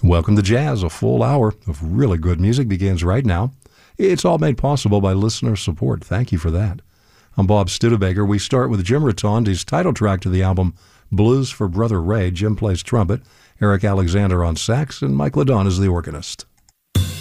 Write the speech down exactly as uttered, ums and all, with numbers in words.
Welcome to Jazz. A full hour of really good music begins right now. It's all made possible by listener support. Thank you for that. I'm Bob Studebaker. We start with Jim Rotondi's title track to the album, Blues for Brother Ray. Jim plays trumpet, Eric Alexander on sax, and Mike Ladon is the organist.